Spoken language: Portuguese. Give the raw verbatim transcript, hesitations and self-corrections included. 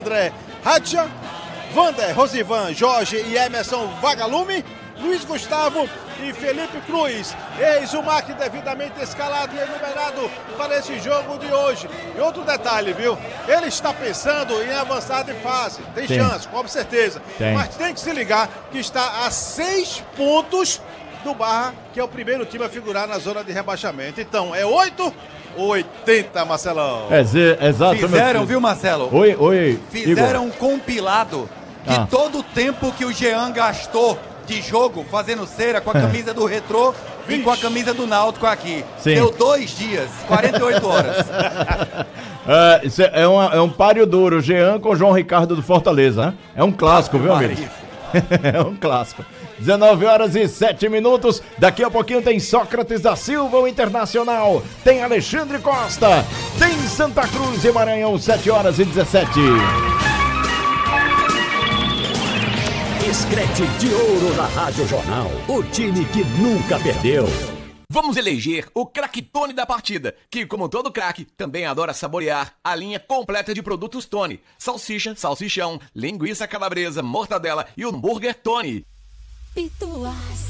André Hadja, Vander, Rosivan, Jorge e Emerson Vagalume, Luiz Gustavo e Felipe Cruz. Eis o Mac devidamente escalado e enumerado para esse jogo de hoje. E outro detalhe, viu? Ele está pensando em avançar de fase. Tem Tem. chance, com certeza. Tem. Mas tem que se ligar que está a seis pontos do Barra, que é o primeiro time a figurar na zona de rebaixamento. Então, é oito ou oitenta, Marcelão? É, ze- exato. Fizeram, meu- viu, Marcelo? Oi, oi. Fizeram Igor. um compilado que Ah. todo o tempo que o Jean gastou de jogo fazendo cera com a camisa do Retrô e com a camisa do Náutico aqui. Sim. Deu dois dias, quarenta e oito horas. É, isso é, é uma- é um páreo duro, Jean com João Ricardo do Fortaleza, né? É um clássico, viu, amigo? É um clássico. dezenove horas e sete minutos. Daqui a pouquinho tem Sócrates da Silva, o Internacional. Tem Alexandre Costa. Tem Santa Cruz e Maranhão, sete horas e dezessete. Escrete de ouro na Rádio Jornal. O time que nunca perdeu. Vamos eleger o craque Tony da partida, que, como todo craque, também adora saborear a linha completa de produtos Tony. Salsicha, salsichão, linguiça calabresa, mortadela e hambúrguer Tony. Pituás.